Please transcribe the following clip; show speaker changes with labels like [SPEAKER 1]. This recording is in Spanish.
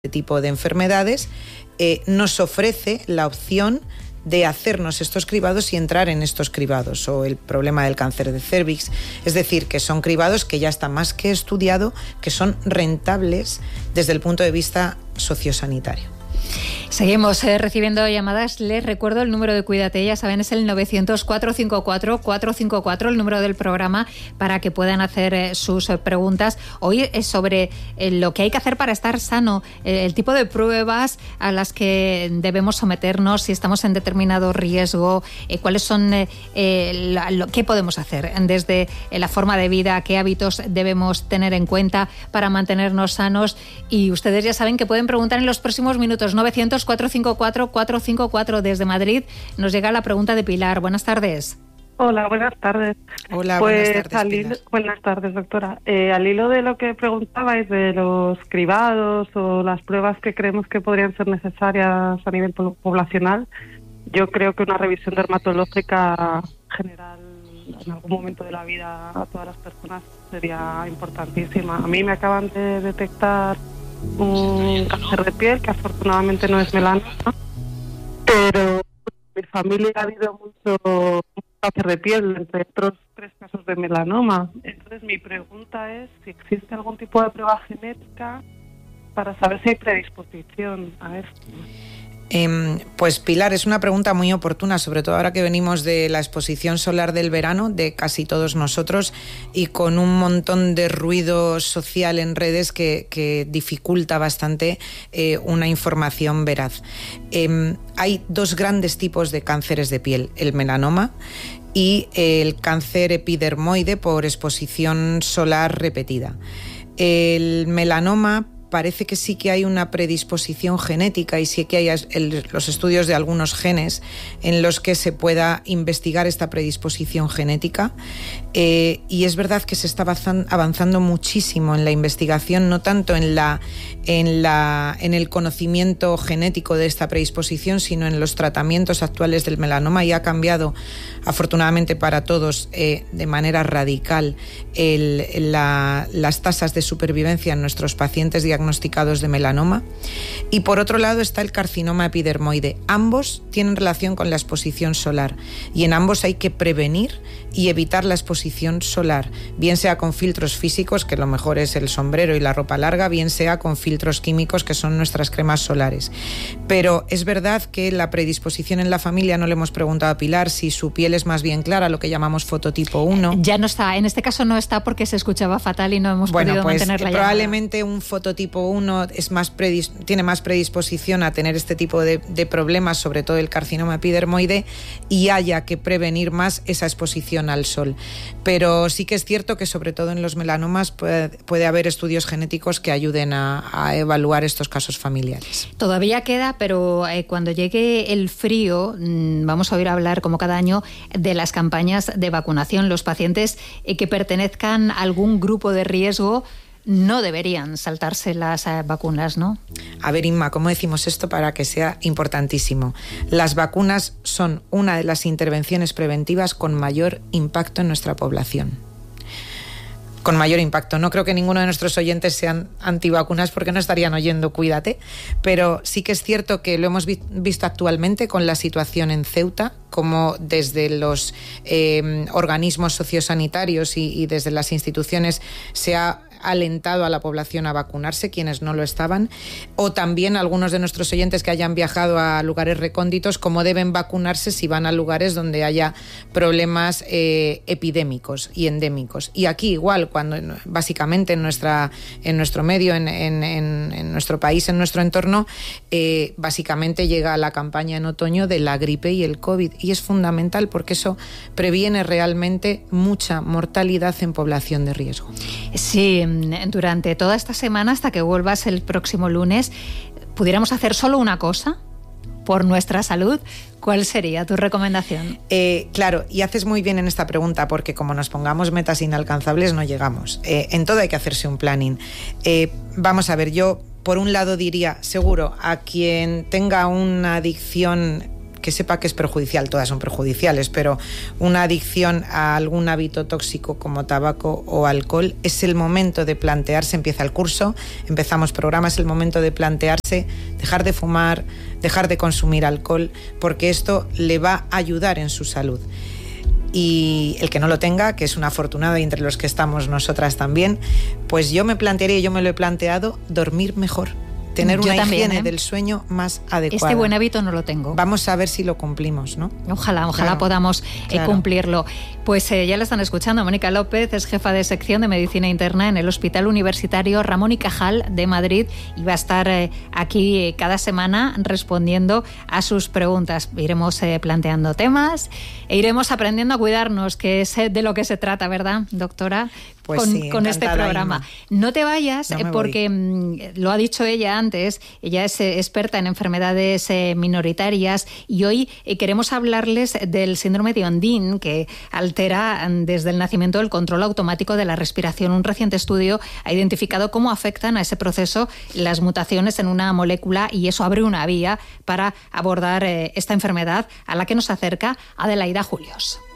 [SPEAKER 1] tipo de enfermedades, nos ofrece la opción de hacernos estos cribados y entrar en estos cribados, o el problema del cáncer de cérvix. Es decir, que son cribados que ya está más que estudiado, que son rentables desde el punto de vista sociosanitario.
[SPEAKER 2] Seguimos recibiendo llamadas. Les recuerdo el número de Cuídate, ya saben, es el 900-454-454, el número del programa para que puedan hacer sus preguntas. Hoy es sobre lo que hay que hacer para estar sano, el tipo de pruebas a las que debemos someternos si estamos en determinado riesgo, cuáles son, qué podemos hacer desde la forma de vida, qué hábitos debemos tener en cuenta para mantenernos sanos. Y ustedes ya saben que pueden preguntar en los próximos minutos. 900-454-454 desde Madrid. Nos llega la pregunta de Pilar. Buenas tardes.
[SPEAKER 3] Hola, buenas tardes.
[SPEAKER 1] Hola, buenas tardes, Pilar.
[SPEAKER 3] Buenas tardes, doctora. Al hilo de lo que preguntabais de los cribados o las pruebas que creemos que podrían ser necesarias a nivel poblacional, yo creo que una revisión dermatológica general en algún momento de la vida a todas las personas sería importantísima. A mí me acaban de detectar un cáncer de piel que afortunadamente no es melanoma, pero en mi familia ha habido mucho cáncer de piel, entre otros 3 casos de melanoma. Entonces mi pregunta es si existe algún tipo de prueba genética para saber si hay predisposición a esto.
[SPEAKER 1] Pues Pilar, es una pregunta muy oportuna, sobre todo ahora que venimos de la exposición solar del verano de casi todos nosotros y con un montón de ruido social en redes que dificulta bastante una información veraz. Hay 2 grandes tipos de cánceres de piel, el melanoma y el cáncer epidermoide por exposición solar repetida. El melanoma parece que sí que hay una predisposición genética y sí que hay los estudios de algunos genes en los que se pueda investigar esta predisposición genética, y es verdad que se está avanzando muchísimo en la investigación, no tanto en el conocimiento genético de esta predisposición, sino en los tratamientos actuales del melanoma, y ha cambiado afortunadamente para todos de manera radical las tasas de supervivencia en nuestros pacientes diagnosticados de melanoma. Y por otro lado está el carcinoma epidermoide. Ambos tienen relación con la exposición solar y en ambos hay que prevenir y evitar la exposición solar, bien sea con filtros físicos, que lo mejor es el sombrero y la ropa larga, bien sea con filtros químicos, que son nuestras cremas solares. Pero es verdad que la predisposición en la familia, no le hemos preguntado a Pilar si su piel es más bien clara, lo que llamamos fototipo 1.
[SPEAKER 2] Ya no está, en este caso no está porque se escuchaba fatal y no hemos podido mantener la llamada.
[SPEAKER 1] Probablemente un fototipo 1 tiene más predisposición a tener este tipo de problemas, sobre todo el carcinoma epidermoide, y haya que prevenir más esa exposición al sol. Pero sí que es cierto que sobre todo en los melanomas puede haber estudios genéticos que ayuden a evaluar estos casos familiares.
[SPEAKER 2] Todavía queda, pero cuando llegue el frío vamos a oír hablar, como cada año, de las campañas de vacunación. Los pacientes que pertenezcan a algún grupo de riesgo no deberían saltarse las vacunas, ¿no?
[SPEAKER 1] A ver, Inma, ¿cómo decimos esto para que sea importantísimo? Las vacunas son una de las intervenciones preventivas con mayor impacto en nuestra población. Con mayor impacto. No creo que ninguno de nuestros oyentes sean antivacunas porque no estarían oyendo Cuídate, pero sí que es cierto que lo hemos visto actualmente con la situación en Ceuta, como desde los organismos sociosanitarios y desde las instituciones se ha alentado a la población a vacunarse, quienes no lo estaban, o también algunos de nuestros oyentes que hayan viajado a lugares recónditos, cómo deben vacunarse si van a lugares donde haya problemas epidémicos y endémicos. Y aquí igual, cuando básicamente en nuestro medio, en nuestro país, en nuestro entorno, básicamente llega la campaña en otoño de la gripe y el COVID, y es fundamental porque eso previene realmente mucha mortalidad en población de riesgo.
[SPEAKER 2] Sí, durante toda esta semana, hasta que vuelvas el próximo lunes, ¿pudiéramos hacer solo una cosa por nuestra salud? ¿Cuál sería tu recomendación?
[SPEAKER 1] Claro, y haces muy bien en esta pregunta, porque como nos pongamos metas inalcanzables no llegamos. En todo hay que hacerse un planning. Vamos a ver, yo por un lado diría, seguro, a quien tenga una adicción que sepa que es perjudicial. Todas son perjudiciales, pero una adicción a algún hábito tóxico como tabaco o alcohol, es el momento de plantearse, empieza el curso, empezamos programas, es el momento de plantearse dejar de fumar, dejar de consumir alcohol, porque esto le va a ayudar en su salud. Y el que no lo tenga, que es un afortunado y entre los que estamos nosotras también, pues yo me plantearía, yo me lo he planteado, dormir mejor, tener una higiene del sueño más adecuada.
[SPEAKER 2] Este buen hábito no lo tengo.
[SPEAKER 1] Vamos a ver si lo cumplimos, ¿no?
[SPEAKER 2] Ojalá podamos cumplirlo. Pues ya la están escuchando. Mónica López es jefa de sección de Medicina Interna en el Hospital Universitario Ramón y Cajal de Madrid y va a estar aquí cada semana respondiendo a sus preguntas. Iremos planteando temas e iremos aprendiendo a cuidarnos, que es de lo que se trata, ¿verdad, doctora?
[SPEAKER 1] Pues
[SPEAKER 2] con este programa. No te vayas, porque lo ha dicho ella antes, ella es experta en enfermedades minoritarias y hoy queremos hablarles del síndrome de Ondine, que altera desde el nacimiento el control automático de la respiración. Un reciente estudio ha identificado cómo afectan a ese proceso las mutaciones en una molécula y eso abre una vía para abordar esta enfermedad a la que nos acerca Adelaida Julios.